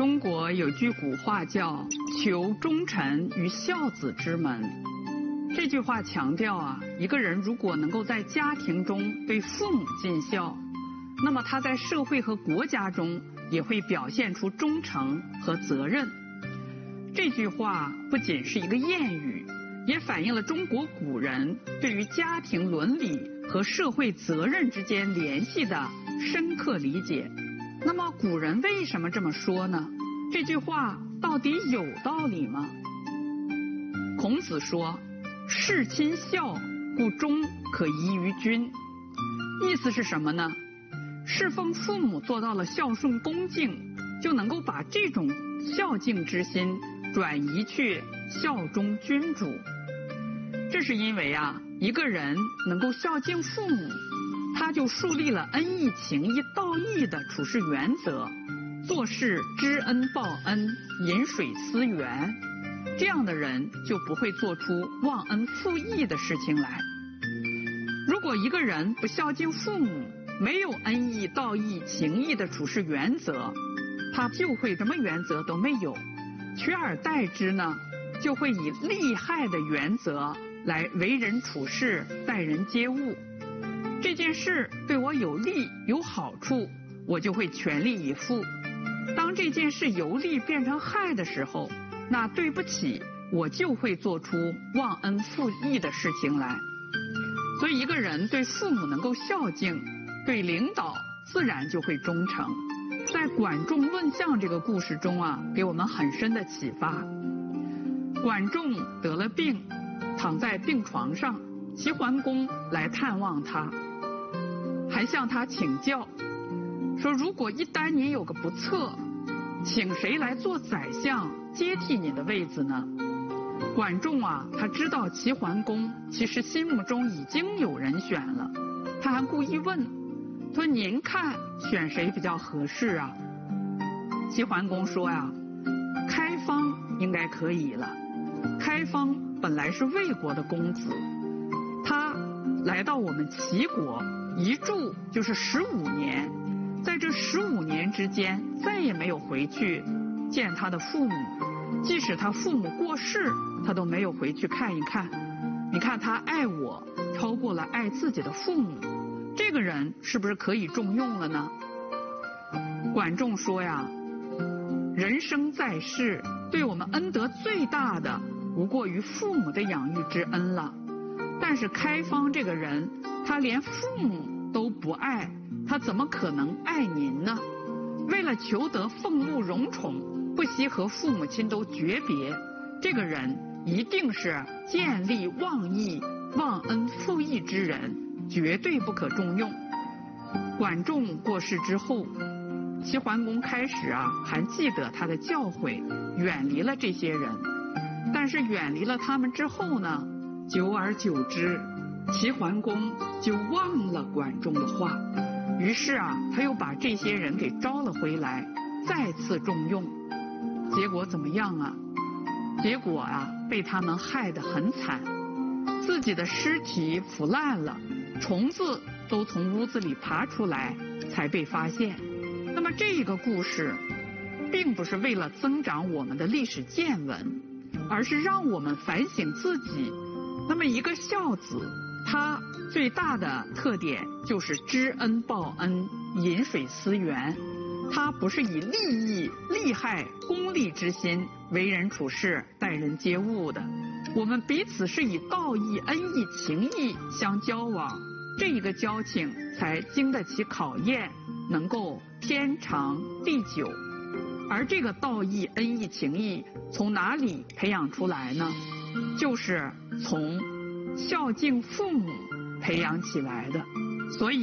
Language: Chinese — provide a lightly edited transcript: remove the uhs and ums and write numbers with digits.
中国有句古话叫“求忠臣于孝子之门”。这句话强调一个人如果能够在家庭中对父母尽孝，那么他在社会和国家中也会表现出忠诚和责任。这句话不仅是一个谚语，也反映了中国古人对于家庭伦理和社会责任之间联系的深刻理解。那么古人为什么这么说呢？这句话到底有道理吗？孔子说：“事亲孝，故忠可移于君。”意思是什么呢？侍奉父母做到了孝顺恭敬，就能够把这种孝敬之心转移去效忠君主。这是因为一个人能够孝敬父母，他就树立了恩义情义道义的处事原则，做事知恩报恩，饮水思源。这样的人就不会做出忘恩负义的事情来。如果一个人不孝敬父母，没有恩义道义情义的处事原则，他就会什么原则都没有，取而代之呢，就会以利害的原则来为人处事，待人接物。这件事对我有利有好处，我就会全力以赴。当这件事由利变成害的时候，那对不起，我就会做出忘恩负义的事情来。所以一个人对父母能够孝敬，对领导自然就会忠诚。在管仲论相这个故事中给我们很深的启发。管仲得了病，躺在病床上，齐桓公来探望他，还向他请教，说如果一旦你有个不测，请谁来做宰相接替你的位子呢？管仲他知道齐桓公其实心目中已经有人选了，他还故意问说：“您看选谁比较合适啊？”齐桓公说开方应该可以了。开方本来是魏国的公子，他来到我们齐国一住就是15年，在这15年之间再也没有回去见他的父母，即使他父母过世，他都没有回去看一看。你看他爱我超过了爱自己的父母，这个人是不是可以重用了呢？管仲说人生在世，对我们恩德最大的无过于父母的养育之恩了。但是开方这个人，他连父母都不爱，他怎么可能爱您呢？为了求得俸禄荣宠，不惜和父母亲都诀别，这个人一定是见利忘义、忘恩负义之人，绝对不可重用。管仲过世之后，齐桓公开始还记得他的教诲，远离了这些人。但是远离了他们之后呢，久而久之，齐桓公就忘了管仲的话，于是他又把这些人给招了回来，再次重用。结果怎么样结果被他们害得很惨，自己的尸体腐烂了，虫子都从屋子里爬出来才被发现。那么这个故事并不是为了增长我们的历史见闻，而是让我们反省自己。那么一个孝子，他最大的特点就是知恩报恩，饮水思源。他不是以利益、利害、功利之心为人处事、待人接物的。我们彼此是以道义、恩义、情义相交往，这一个交情才经得起考验，能够天长地久。而这个道义、恩义、情义从哪里培养出来呢？就是从孝敬父母培养起来的。所以